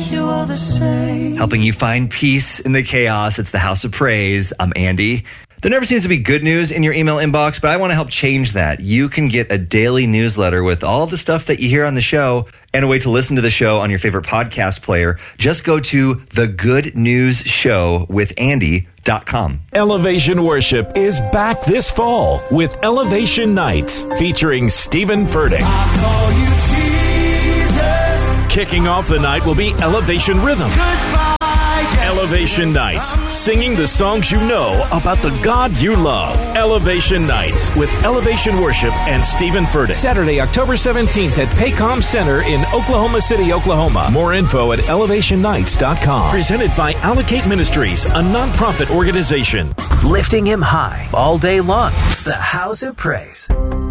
Helping you find peace in the chaos. It's the House of Praise. I'm Andy. There never seems to be good news in your email inbox, but I want to help change that. You can get a daily newsletter with all the stuff that you hear on the show and a way to listen to the show on your favorite podcast player. Just go to thegoodnewsshowwithandy.com. Elevation Worship is back this fall with Elevation Nights featuring Stephen Furtick. Kicking off the night will be Elevation Rhythm. Elevation Nights, singing the songs you know about the God you love. Elevation Nights with Elevation Worship and Stephen Furtick. Saturday, October 17th at Paycom Center in Oklahoma City, Oklahoma. More info at elevationnights.com. Presented by Allocate Ministries, a nonprofit organization. Lifting him high all day long. The House of Praise.